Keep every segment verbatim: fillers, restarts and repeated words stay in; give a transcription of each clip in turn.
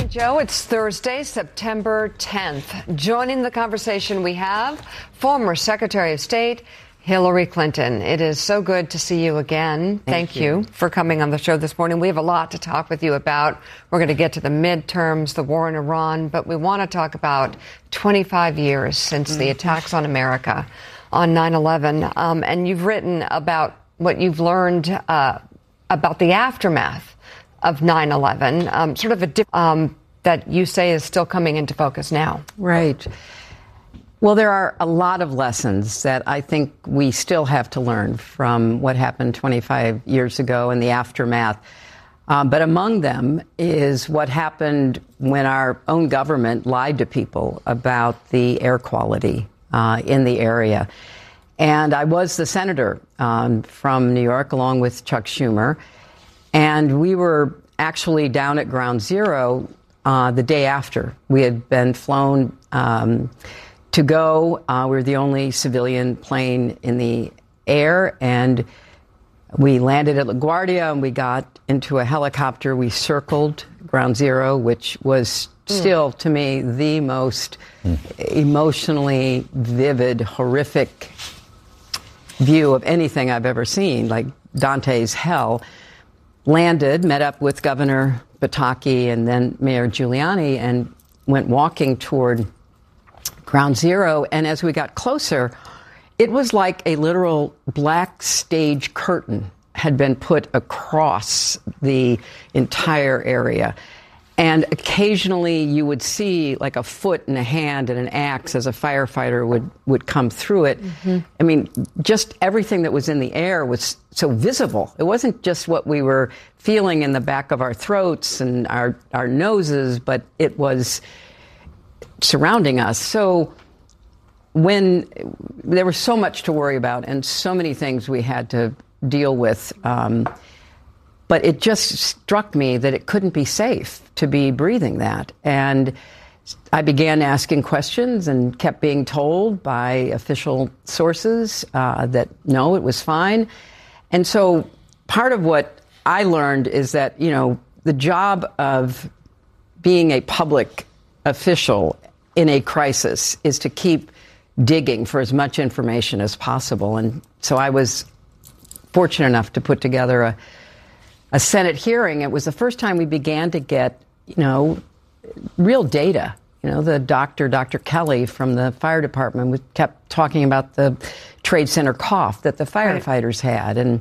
Joe, it's Thursday, September tenth. Joining the conversation we have, former Secretary of State Hillary Clinton. It is so good to see you again. Thank, Thank you. you for coming on the show this morning. We have a lot to talk with you about. We're going to get to the midterms, the war in Iran, but we want to talk about twenty-five years since mm-hmm. the attacks on America on nine eleven. Um, and you've written about what you've learned uh, about the aftermath of nine eleven, um, sort of a diff- um, that you say is still coming into focus now. Right. Well, there are a lot of lessons that I think we still have to learn from what happened twenty-five years ago in the aftermath. Um, but among them is what happened when our own government lied to people about the air quality uh, in the area. And I was the senator um, from New York, along with Chuck Schumer. And we were actually down at Ground Zero uh, the day after. We had been flown um, to go. Uh, we were the only civilian plane in the air, and we landed at LaGuardia, and we got into a helicopter. We circled Ground Zero, which was still, to me, the most mm. emotionally vivid, horrific view of anything I've ever seen, like Dante's hell. Landed, met up with Governor Pataki and then Mayor Giuliani, and went walking toward Ground Zero. And as we got closer, it was like a literal black stage curtain had been put across the entire area. And occasionally you would see like a foot and a hand and an axe as a firefighter would, would come through it. Mm-hmm. I mean, just everything that was in the air was so visible. It wasn't just what we were feeling in the back of our throats and our, our noses, but it was surrounding us. So when there was so much to worry about and so many things we had to deal with, um, but it just struck me that it couldn't be safe to be breathing that. And I began asking questions and kept being told by official sources uh, that, no, it was fine. And so part of what I learned is that, you know, the job of being a public official in a crisis is to keep digging for as much information as possible. And so I was fortunate enough to put together a a Senate hearing. It was the first time we began to get, you know, real data. You know, the doctor, Doctor Kelly from the fire department, kept talking about the Trade Center cough that the firefighters right. had. And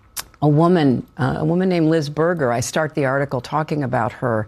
a woman, uh, a woman named Liz Berger, I start the article talking about her.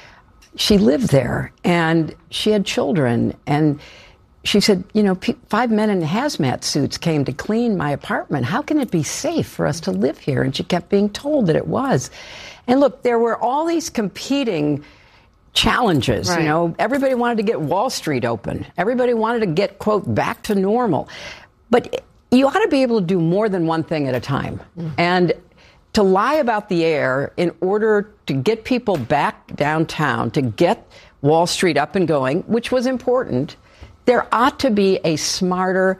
She lived there and she had children. And she said, you know, five men in hazmat suits came to clean my apartment. How can it be safe for us to live here? And she kept being told that it was. And look, there were all these competing challenges. Right. You know, everybody wanted to get Wall Street open. Everybody wanted to get, quote, back to normal. But you ought to be able to do more than one thing at a time. Mm. And to lie about the air in order to get people back downtown, to get Wall Street up and going, which was important, there ought to be a smarter,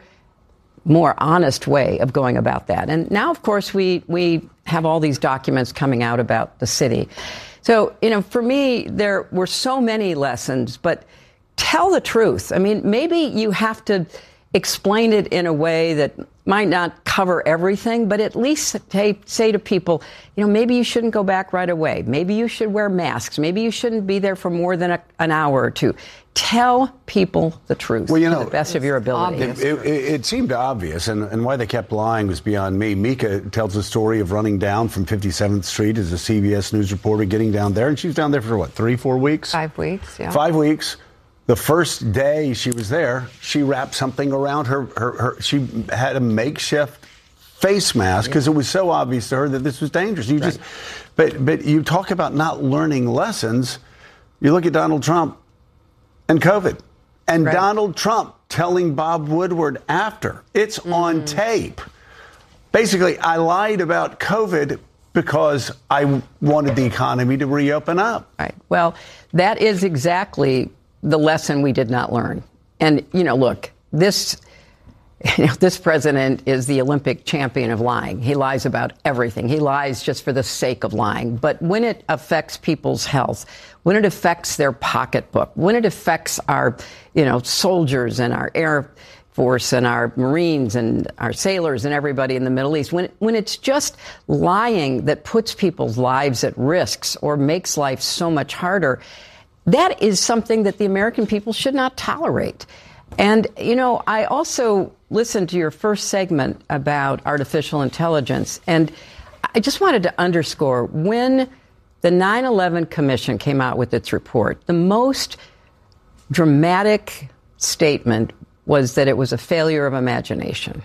more honest way of going about that. And now, of course, we we have all these documents coming out about the city. So, you know, for me, there were so many lessons, but tell the truth. I mean, maybe you have to explain it in a way that might not cover everything, but at least say, say to people, you know, maybe you shouldn't go back right away. Maybe you should wear masks. Maybe you shouldn't be there for more than a, an hour or two. Tell people the truth well, you know, to the best of your ability. It, it, it seemed obvious, and, and why they kept lying was beyond me. Mika tells the story of running down from fifty-seventh Street as a C B S News reporter, getting down there, and she was down there for, what, three, four weeks? Five weeks, yeah. Five weeks. The first day she was there, she wrapped something around her. her, her she had a makeshift face mask because it was so obvious to her that this was dangerous. You right. just, but but you talk about not learning lessons. You look at Donald Trump and COVID, and right. Donald Trump telling Bob Woodward after it's mm. on tape. Basically, I lied about COVID because I wanted the economy to reopen up. Right. Well, that is exactly the lesson we did not learn. And, you know, look, this, you know, this president is the Olympic champion of lying. He lies about everything. He lies just for the sake of lying. But when it affects people's health, when it affects their pocketbook, when it affects our, you know, soldiers and our Air Force and our Marines and our sailors and everybody in the Middle East, when when it's just lying that puts people's lives at risks or makes life so much harder, that is something that the American people should not tolerate. And, you know, I also listened to your first segment about artificial intelligence, and I just wanted to underscore, when the nine eleven Commission came out with its report, the most dramatic statement was that it was a failure of imagination.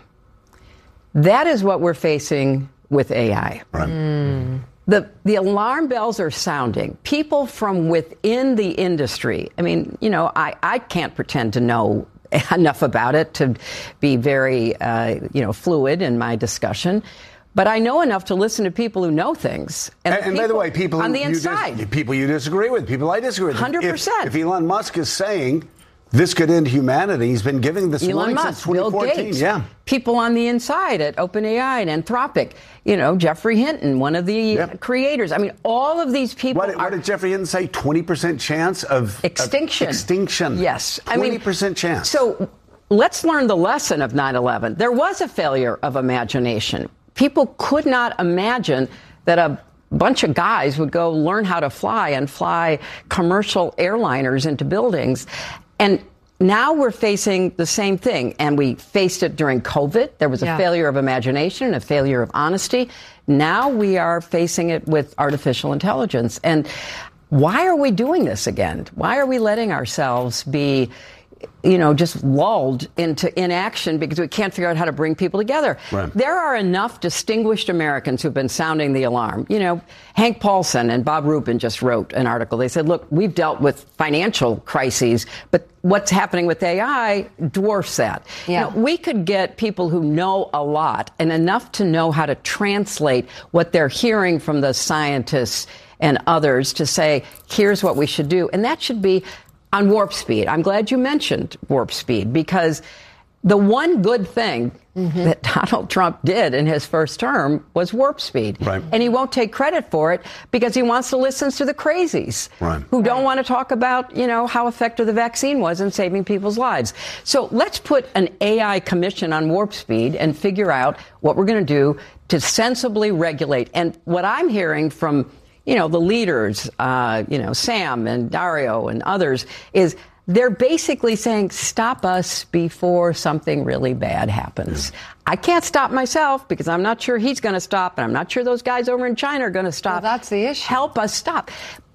That is what we're facing with A I. Right. Mm. The, the alarm bells are sounding. People from within the industry, I mean, you know, I, I can't pretend to know enough about it to be very, uh, you know, fluid in my discussion. But I know enough to listen to people who know things. And, and, and by the way, people on who the inside, you dis- people you disagree with, people I disagree with. one hundred percent. If, if Elon Musk is saying this could end humanity, he's been giving this Elon warning Musk, since twenty fourteen. Bill Gates, yeah. People on the inside at OpenAI and Anthropic, you know, Jeffrey Hinton, one of the yep. creators. I mean, all of these people What, are... what did Jeffrey Hinton say? twenty percent chance of... Extinction. Of extinction. Yes. twenty percent I mean, chance. So let's learn the lesson of nine eleven. There was a failure of imagination. People could not imagine that a bunch of guys would go learn how to fly and fly commercial airliners into buildings. And now we're facing the same thing. And we faced it during COVID. There was a yeah. failure of imagination and a failure of honesty. Now we are facing it with artificial intelligence. And why are we doing this again? Why are we letting ourselves be, you know, just lulled into inaction because we can't figure out how to bring people together? Right. There are enough distinguished Americans who've been sounding the alarm. You know, Hank Paulson and Bob Rubin just wrote an article. They said, look, we've dealt with financial crises, but what's happening with A I dwarfs that. Yeah. You know, we could get people who know a lot and enough to know how to translate what they're hearing from the scientists and others to say, here's what we should do. And that should be on warp speed. I'm glad you mentioned warp speed, because the one good thing mm-hmm. that Donald Trump did in his first term was warp speed. Right. And he won't take credit for it because he wants to listen to the crazies right. who don't want to talk about, you know, how effective the vaccine was in saving people's lives. So let's put an A I commission on warp speed and figure out what we're going to do to sensibly regulate. And what I'm hearing from, you know, the leaders, uh, you know, Sam and Dario and others, is they're basically saying, stop us before something really bad happens. Yeah. I can't stop myself because I'm not sure he's going to stop, and I'm not sure those guys over in China are going to stop. Well, that's the issue. Help us stop.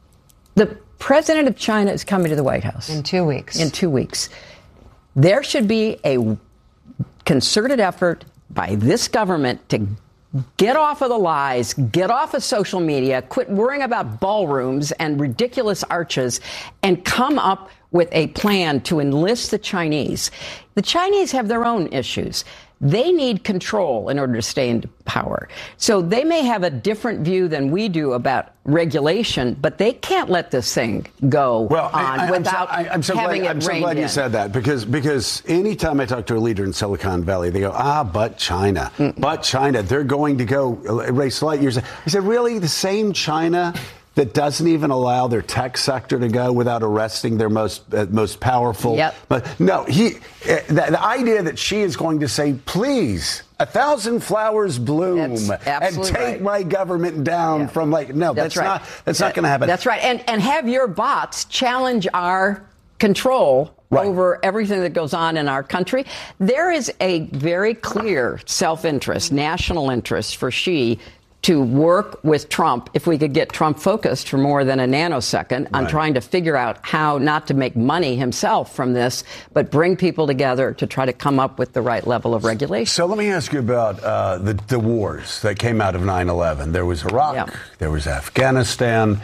The president of China is coming to the White House. In two weeks. In two weeks. There should be a concerted effort by this government to get off of the lies, get off of social media, quit worrying about ballrooms and ridiculous arches, and come up with a plan to enlist the Chinese. The Chinese have their own issues. They need control in order to stay in power. So they may have a different view than we do about regulation, but they can't let this thing go well, on I, I, without I'm so, I, I'm so having glad, it I'm so reined glad in. you said that, because because anytime I talk to a leader in Silicon Valley, they go, ah, but China, mm. but China, they're going to go race light years. I said, really? The same China that doesn't even allow their tech sector to go without arresting their most uh, most powerful. Yep. But no, he uh, the, the idea that she is going to say, please, a thousand flowers bloom and take right. my government down yeah. from like no, that's, that's right. not that's that, not going to happen. That's right. And and have your bots challenge our control right. over everything that goes on in our country. There is a very clear self-interest, national interest for Xi to work with Trump, if we could get Trump focused for more than a nanosecond on right. trying to figure out how not to make money himself from this, but bring people together to try to come up with the right level of regulation. So let me ask you about uh, the, the wars that came out of nine eleven. There was Iraq, yeah. there was Afghanistan.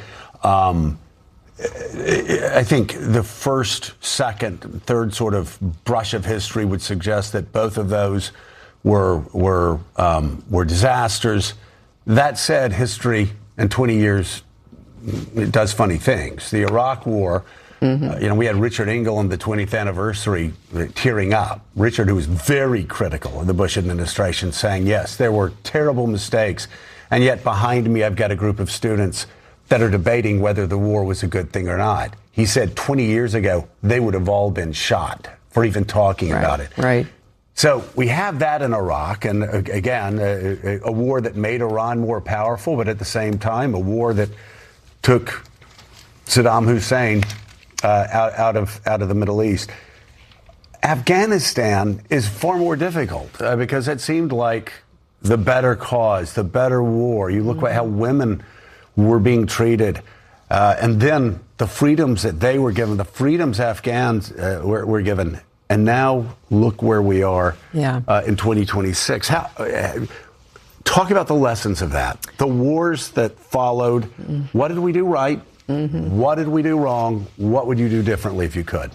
Um, I think the first, second, third sort of brush of history would suggest that both of those were were um, were disasters. That said, history in twenty years, it does funny things. The Iraq War Mm-hmm. Uh, you know, we had Richard Engel on the twentieth anniversary uh, tearing up. Richard, who was very critical of the Bush administration, saying, yes, there were terrible mistakes. And yet behind me, I've got a group of students that are debating whether the war was a good thing or not. He said twenty years ago, they would have all been shot for even talking right, about it. Right. So we have that in Iraq, and uh, again, a, a war that made Iran more powerful, but at the same time, a war that took Saddam Hussein uh, out, out of out of the Middle East. Afghanistan is far more difficult uh, because it seemed like the better cause, the better war. You look mm-hmm. at how women were being treated, uh, and then the freedoms that they were given, the freedoms Afghans uh, were, were given. And now look where we are yeah. uh, in twenty twenty-six. How, uh, talk about the lessons of that, the wars that followed. Mm-hmm. What did we do right? Mm-hmm. What did we do wrong? What would you do differently if you could?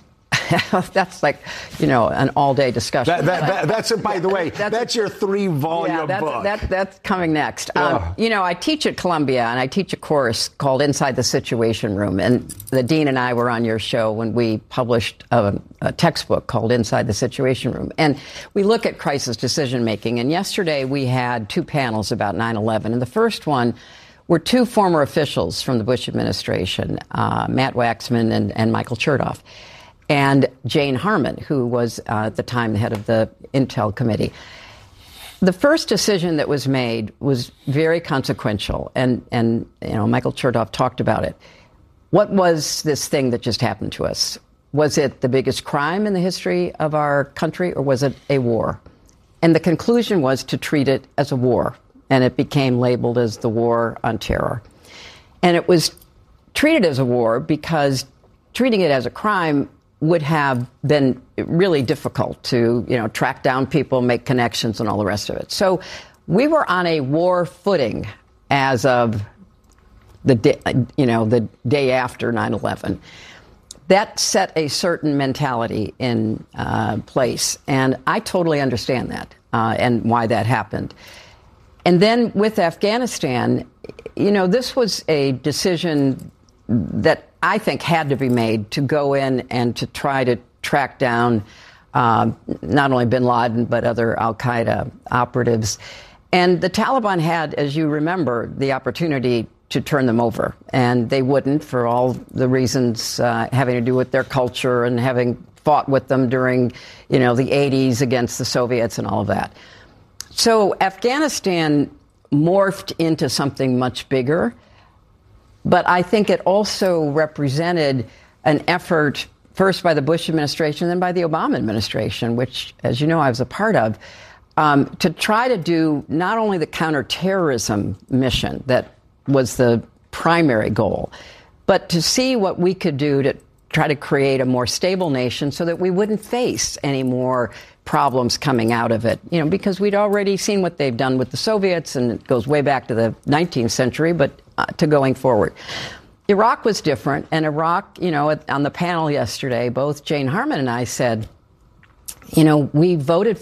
That's like, you know, an all-day discussion. That, that, that, that's, a, by the way, that's, that's your three-volume yeah, that's, book. That, that's coming next. Um, you know, I teach at Columbia, and I teach a course called Inside the Situation Room. And the dean and I were on your show when we published a, a textbook called Inside the Situation Room. And we look at crisis decision-making. And yesterday we had two panels about nine eleven. And the first one were two former officials from the Bush administration, uh, Matt Waxman and, and Michael Chertoff, and Jane Harman, who was uh, at the time the head of the Intel Committee. The first decision that was made was very consequential, and, and you know, Michael Chertoff talked about it. What was this thing that just happened to us? Was it the biggest crime in the history of our country, or was it a war? And the conclusion was to treat it as a war, and it became labeled as the War on Terror. And it was treated as a war because treating it as a crime would have been really difficult to, you know, track down people, make connections, and all the rest of it. So we were on a war footing as of the day, you know, the day after nine eleven. That set a certain mentality in uh, place, and I totally understand that uh, and why that happened. And then with Afghanistan, you know, this was a decision that I think had to be made to go in and to try to track down um, not only bin Laden, but other al-Qaeda operatives. And the Taliban had, as you remember, the opportunity to turn them over. And they wouldn't, for all the reasons uh, having to do with their culture and having fought with them during, you know, the eighties against the Soviets and all of that. So Afghanistan morphed into something much bigger. But I think it also represented an effort, first by the Bush administration, then by the Obama administration, which, as you know, I was a part of, um, to try to do not only the counterterrorism mission that was the primary goal, but to see what we could do to try to create a more stable nation so that we wouldn't face any more problems coming out of it. You know, because we'd already seen what they've done with the Soviets, and it goes way back to the nineteenth century, but uh, to going forward. Iraq was different, and Iraq, you know, on the panel yesterday, both Jane Harman and I said, you know, we voted